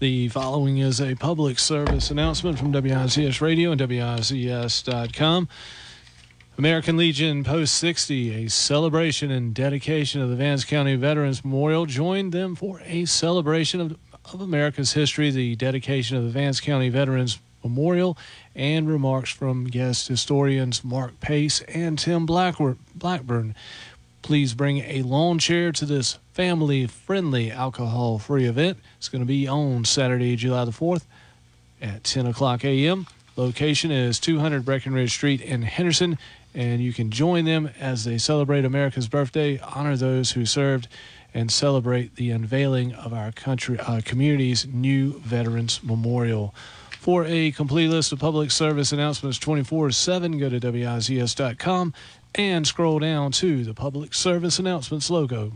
The following is a public service announcement from WIZS Radio and WIZS.com. American Legion Post 60, a celebration and dedication of the Vance County Veterans Memorial. Join them for a celebration of America's history, the dedication of the Vance County Veterans Memorial, and remarks from guest historians Mark Pace and Tim Blackburn. Please bring a lawn chair to this family-friendly, alcohol-free event. It's going to be on Saturday, July the 4th at 10 o'clock a.m. Location is 200 Breckenridge Street in Henderson, and you can join them as they celebrate America's birthday, honor those who served, and celebrate the unveiling of our community's new Veterans Memorial. For a complete list of public service announcements 24/7, go to WIZS.com and scroll down to the Public Service Announcements logo.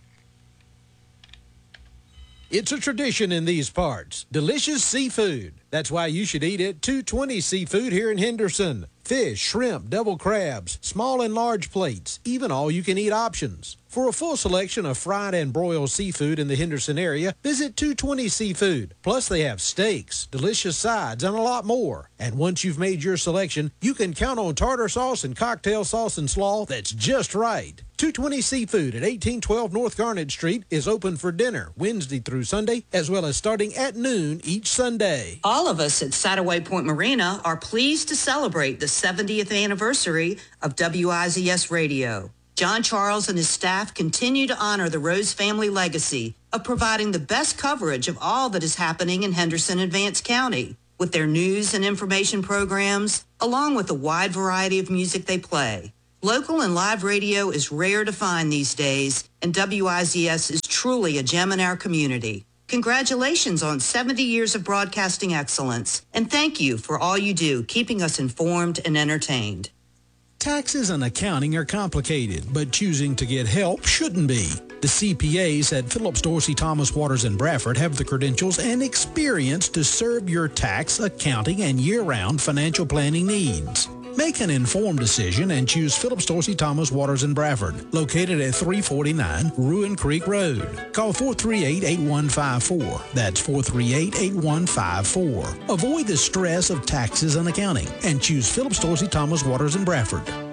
It's a tradition in these parts. Delicious seafood. That's why you should eat at 220 Seafood here in Henderson. Fish, shrimp, devil crabs, small and large plates, even all-you-can-eat options. For a full selection of fried and broiled seafood in the Henderson area, visit 220 Seafood. Plus, they have steaks, delicious sides, and a lot more. And once you've made your selection, you can count on tartar sauce and cocktail sauce and slaw that's just right. 220 Seafood at 1812 North Garnet Street is open for dinner Wednesday through Sunday, as well as starting at noon each Sunday. All of us at Saddleway Point Marina are pleased to celebrate the 70th anniversary of WIZS Radio. John Charles and his staff continue to honor the Rose family legacy of providing the best coverage of all that is happening in Henderson and Vance County with their news and information programs, along with a wide variety of music they play. Local and live radio is rare to find these days, and WIZS is truly a gem in our community. Congratulations on 70 years of broadcasting excellence, and thank you for all you do, keeping us informed and entertained. Taxes and accounting are complicated, but choosing to get help shouldn't be. The CPAs at Phillips Dorsey Thomas Waters and Bradford have the credentials and experience to serve your tax, accounting, and year-round financial planning needs. Make an informed decision and choose Phillips Dorsey Thomas Waters and Bradford, located at 349 Ruin Creek Road. Call 438-8154. That's 438-8154. Avoid the stress of taxes and accounting and choose Phillips Dorsey Thomas Waters and Bradford.